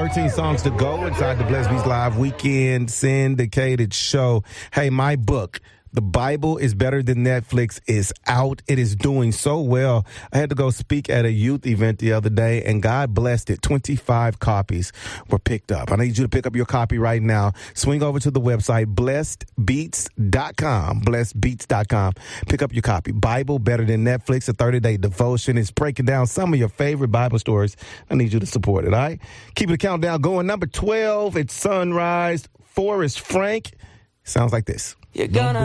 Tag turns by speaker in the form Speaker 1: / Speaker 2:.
Speaker 1: 13 songs to go inside the Blessed Beats Live Weekend syndicated show. Hey, my book, The Bible is Better Than Netflix, is out. It is doing so well. I had to go speak at a youth event the other day, and God blessed it. 25 copies were picked up. I need you to pick up your copy right now. Swing over to the website, blessedbeats.com, blessedbeats.com. Pick up your copy. Bible Better Than Netflix, a 30-day devotion. It's breaking down some of your favorite Bible stories. I need you to support it, all right? Keep the countdown going. Number 12, it's Sunrise, Forrest Frank. Sounds like this.
Speaker 2: You're gonna